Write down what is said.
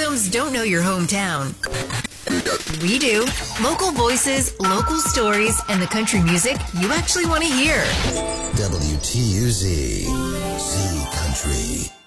homes don't know your hometown. We do. Local voices, local stories, and the country music you actually want to hear. WTUZ, Z Country.